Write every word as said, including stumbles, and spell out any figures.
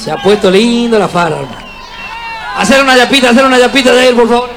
Se ha puesto lindo la farra, hermano. Hacer una yapita, hacer una yapita de él, por favor.